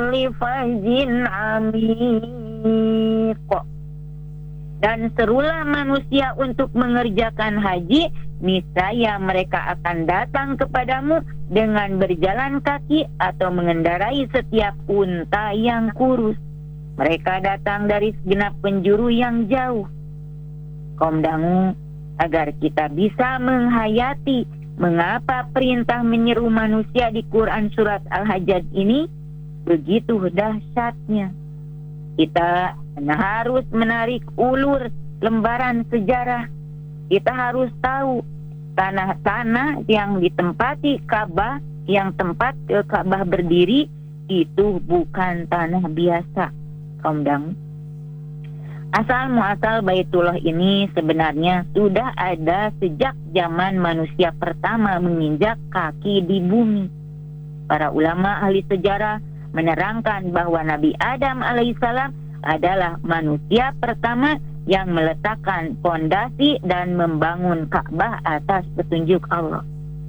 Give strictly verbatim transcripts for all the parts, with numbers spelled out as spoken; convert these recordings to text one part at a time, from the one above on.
kulli fajin amiq. Dan serulah manusia untuk mengerjakan haji, niscaya mereka akan datang kepadamu dengan berjalan kaki atau mengendarai setiap unta yang kurus. Mereka datang dari segenap penjuru yang jauh. Kaum dangu, agar kita bisa menghayati mengapa perintah menyeru manusia di Quran surat Al-Hajj ini begitu dahsyatnya. Kita harus menarik ulur lembaran sejarah. Kita harus tahu tanah-tanah yang ditempati Ka'bah, yang tempat Ka'bah berdiri, itu bukan tanah biasa, kaum dangu. Asal muasal Baitullah ini sebenarnya sudah ada sejak zaman manusia pertama menginjak kaki di bumi. Para ulama ahli sejarah menerangkan bahwa Nabi Adam alaihissalam adalah manusia pertama yang meletakkan fondasi dan membangun Ka'bah atas petunjuk Allah.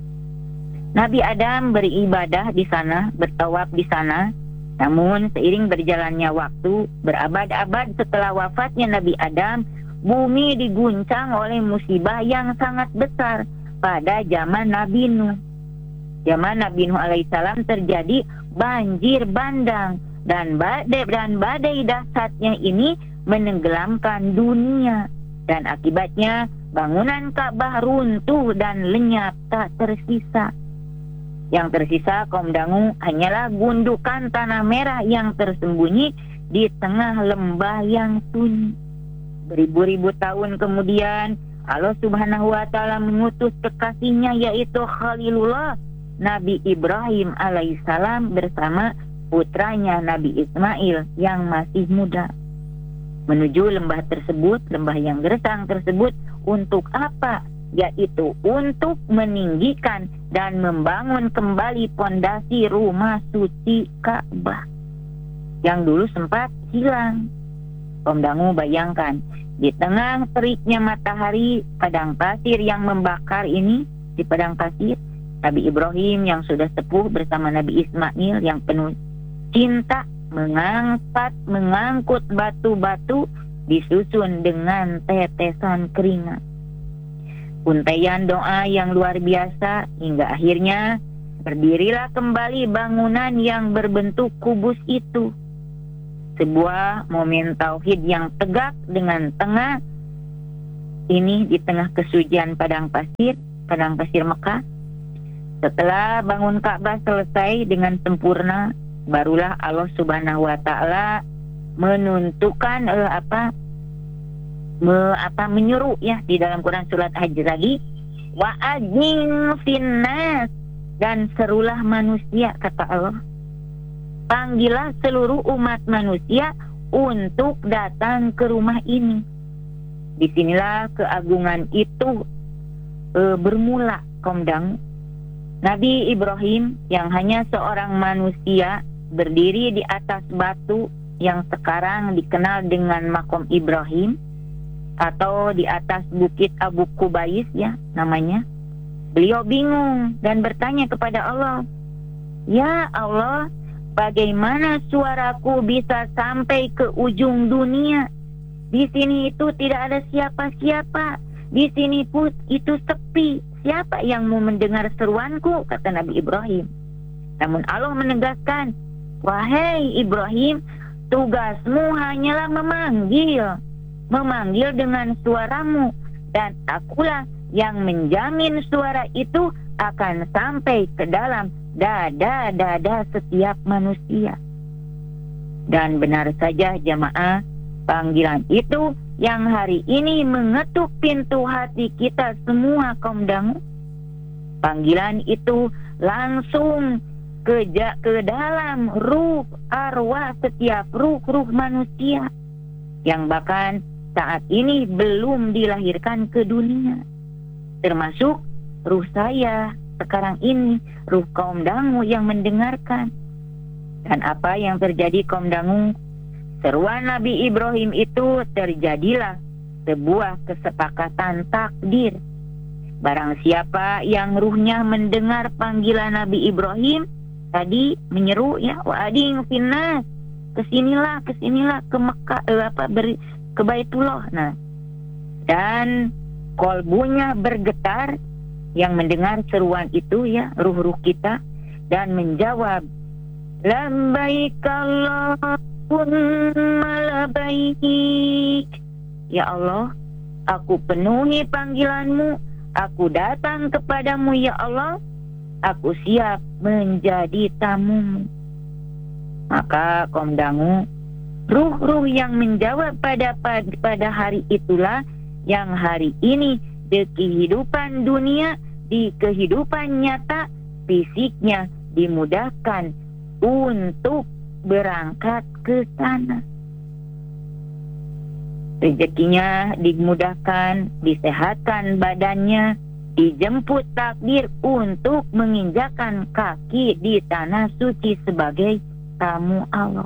Nabi Adam beribadah di sana, bertawaf di sana. Namun seiring berjalannya waktu, berabad-abad setelah wafatnya Nabi Adam, bumi diguncang oleh musibah yang sangat besar pada zaman Nabi Nuh. Zaman Nabi Nuh alaihissalam terjadi banjir bandang, dan badai dan badai dahsyatnya ini menenggelamkan dunia, dan akibatnya bangunan Ka'bah runtuh dan lenyap tak tersisa. Yang tersisa, kaum dangu, hanyalah gundukan tanah merah yang tersembunyi di tengah lembah yang sunyi. Beribu-ribu tahun kemudian, Allah Subhanahu wa Ta'ala mengutus kekasihnya, yaitu Khalilullah Nabi Ibrahim alaihissalam bersama putranya Nabi Ismail yang masih muda, menuju lembah tersebut, lembah yang gersang tersebut. Untuk apa? Yaitu untuk meninggikan dan membangun kembali pondasi rumah suci Ka'bah yang dulu sempat hilang. Kaum dangu, bayangkan, di tengah teriknya matahari padang pasir yang membakar ini, di padang pasir, Nabi Ibrahim yang sudah sepuh bersama Nabi Ismail yang penuh cinta mengangkat, mengangkut batu-batu disusun dengan tetesan keringat. Untaian doa yang luar biasa hingga akhirnya berdirilah kembali bangunan yang berbentuk kubus itu. Sebuah momen tauhid yang tegak dengan tengah ini di tengah kesucian padang pasir, padang pasir Mekah. Setelah bangun Ka'bah selesai dengan sempurna, barulah Allah Subhanahu wa Ta'ala menentukan eh, apa me, apa menyuruh ya di dalam Quran surat Hajj lagi, wa ajin finnas, dan serulah manusia, kata Allah. Panggillah seluruh umat manusia untuk datang ke rumah ini. Disinilah keagungan itu e, bermula, kaum dangu. Nabi Ibrahim yang hanya seorang manusia berdiri di atas batu yang sekarang dikenal dengan Makom Ibrahim, atau di atas bukit Abu Qubais ya namanya. Beliau bingung dan bertanya kepada Allah, "Ya Allah, bagaimana suaraku bisa sampai ke ujung dunia? Di sini itu tidak ada siapa-siapa. Di sini pun itu sepi. Siapa yang mau mendengar seruanku?" kata Nabi Ibrahim. Namun Allah menegaskan, "Wahai Ibrahim, tugasmu hanyalah memanggil. Memanggil dengan suaramu. Dan akulah yang menjamin suara itu akan sampai ke dalam dada-dada setiap manusia." Dan benar saja jamaah, panggilan itu yang hari ini mengetuk pintu hati kita semua, kaum dangu. Panggilan itu langsung ke, ke dalam ruh, arwah setiap ruh-ruh manusia yang bahkan saat ini belum dilahirkan ke dunia, termasuk ruh saya sekarang ini, ruh kaum dangu yang mendengarkan. Dan apa yang terjadi, kaum dangu? Seruan Nabi Ibrahim itu terjadilah sebuah kesepakatan takdir. Barang siapa yang ruhnya mendengar panggilan Nabi Ibrahim, tadi menyeru ya, wa ading finnas, kesinilah kesinilah ke Mekah, eh, apa ber, ke Baitullah. Nah, dan kolbunya bergetar yang mendengar seruan itu ya, ruh-ruh kita, dan menjawab, labbaik Allahumma labbaik. Ya Allah, aku penuhi panggilanmu, aku datang kepadamu ya Allah, aku siap menjadi tamumu. Maka kaum dangu, ruh-ruh yang menjawab pada pada hari itulah yang hari ini di kehidupan dunia, di kehidupan nyata, fisiknya dimudahkan untuk berangkat ke sana. Rezekinya dimudahkan, disehatkan badannya, dijemput takdir untuk menginjakan kaki di tanah suci sebagai tamu Allah.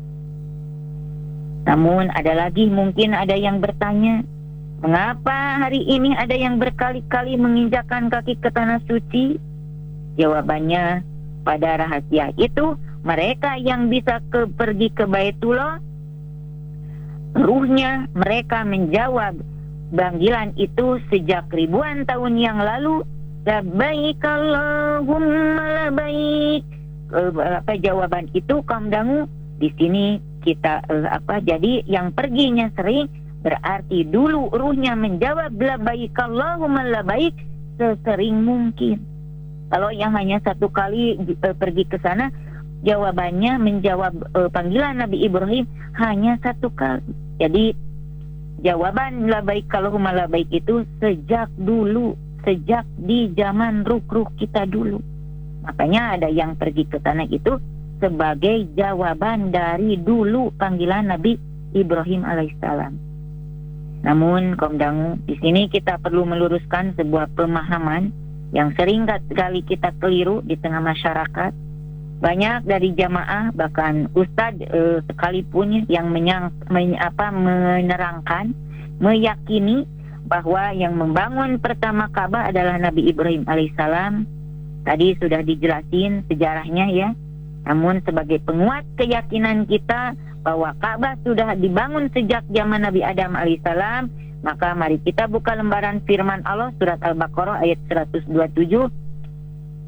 Namun ada lagi, mungkin ada yang bertanya, mengapa hari ini ada yang berkali-kali menginjakan kaki ke tanah suci? Jawabannya, pada rahasia itu, mereka yang bisa ke, pergi ke Baitullah, ruhnya mereka menjawab panggilan itu sejak ribuan tahun yang lalu. Labbaik Allahumma labbaik. Eh, apa jawaban itu kaum dangu? Di sini kita eh, apa? Jadi yang perginya sering berarti dulu ruhnya menjawab labbaik Allahumma labbaik sesering mungkin. Kalau yang hanya satu kali eh, pergi ke sana, jawabannya menjawab eh, panggilan Nabi Ibrahim hanya satu kali. Jadi jawaban labbaik Allahumma labbaik itu sejak dulu, sejak di zaman ruh-ruh kita dulu. Makanya ada yang pergi ke tanah itu sebagai jawaban dari dulu panggilan Nabi Ibrahim alaihissalam. Namun kaum dangu, di sini kita perlu meluruskan sebuah pemahaman yang sering kali kita keliru di tengah masyarakat. Banyak dari jamaah, bahkan ustadz eh, sekalipun yang menyang, men, apa, menerangkan, meyakini bahwa yang membangun pertama Ka'bah adalah Nabi Ibrahim alaihissalam. Tadi sudah dijelasin sejarahnya ya. Namun sebagai penguat keyakinan kita bahwa Ka'bah sudah dibangun sejak zaman Nabi Adam alaihissalam, maka mari kita buka lembaran firman Allah surat Al-Baqarah ayat seratus dua puluh tujuh.